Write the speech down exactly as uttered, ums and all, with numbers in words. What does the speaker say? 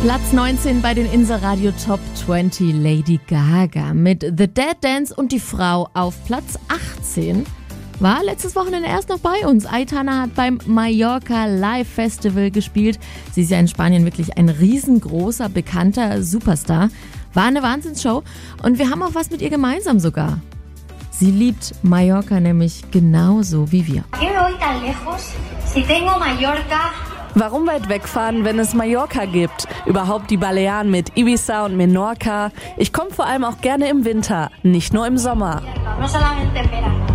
Platz neunzehn bei den Insa-Radio Top zwanzig, Lady Gaga mit The Dead Dance, und die Frau auf Platz achtzehn war letztes Wochenende erst noch bei uns. Aitana hat beim Mallorca Live Festival gespielt. Sie ist ja in Spanien wirklich ein riesengroßer, bekannter Superstar. War eine Wahnsinnsshow und wir haben auch was mit ihr gemeinsam sogar. Sie liebt Mallorca nämlich genauso wie wir. Warum weit wegfahren, wenn es Mallorca gibt? Überhaupt die Balearen mit Ibiza und Menorca. Ich komme vor allem auch gerne im Winter, nicht nur im Sommer.